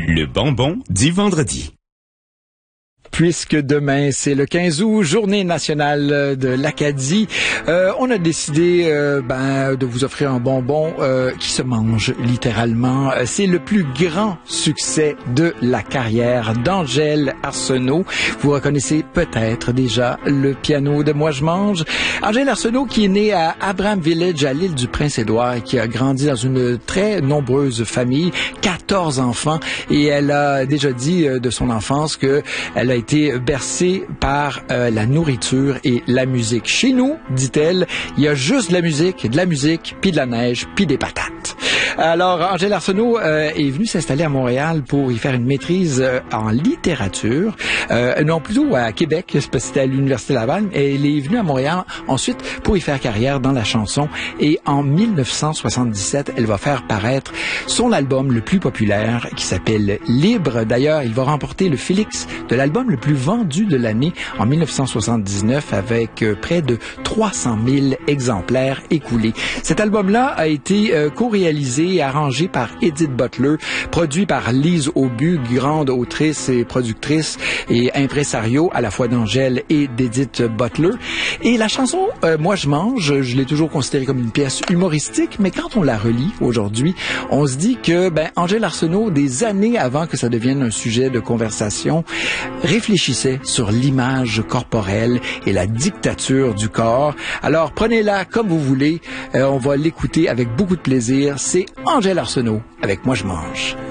Le bonbon du vendredi. Puisque demain, c'est le 15 août, journée nationale de l'Acadie, on a décidé de vous offrir un bonbon qui se mange littéralement. C'est le plus grand succès de la carrière d'Angèle Arsenault. Vous reconnaissez peut-être déjà le piano de Moi je mange. Angèle Arsenault qui est née à Abraham Village à l'île du Prince-Édouard et qui a grandi dans une très nombreuse famille, 14 enfants, et elle a déjà dit de son enfance que elle a été bercée par la nourriture et la musique. Chez nous, dit-elle, il y a juste de la musique, puis de la neige, puis des patates. Alors, Angèle Arsenault est venue s'installer à Montréal pour y faire une maîtrise en littérature. Non, plutôt à Québec, parce que c'était à l'Université Laval. Elle est venue à Montréal ensuite pour y faire carrière dans la chanson. Et en 1977, elle va faire paraître son album le plus populaire qui s'appelle Libre. D'ailleurs, il va remporter le Félix de l'album le plus vendu de l'année en 1979 avec près de 300 000 exemplaires écoulés. Cet album-là a été co-réalisé et arrangé par Edith Butler, produit par Lise Aubu, grande autrice et productrice et impresario à la fois d'Angèle et d'Edith Butler. Et la chanson Moi je mange, je l'ai toujours considérée comme une pièce humoristique, mais quand on la relit aujourd'hui, on se dit que Angèle Arsenault, des années avant que ça devienne un sujet de conversation, réfléchissait sur l'image corporelle et la dictature du corps. Alors prenez-la comme vous voulez, on va l'écouter avec beaucoup de plaisir. C'est Angèle Arsenault avec Moi je mange.